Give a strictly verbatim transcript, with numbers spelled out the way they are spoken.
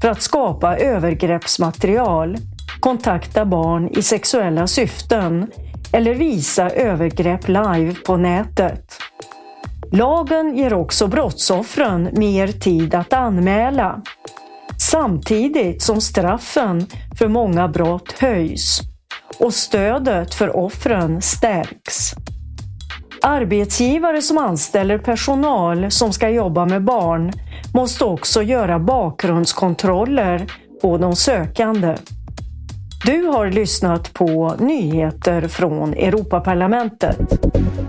för att skapa övergreppsmaterial, kontakta barn i sexuella syften eller visa övergrepp live på nätet. Lagen ger också brottsoffren mer tid att anmäla, samtidigt som straffen för många brott höjs och stödet för offren stärks. Arbetsgivare som anställer personal som ska jobba med barn måste också göra bakgrundskontroller på de sökande. Du har lyssnat på nyheter från Europaparlamentet.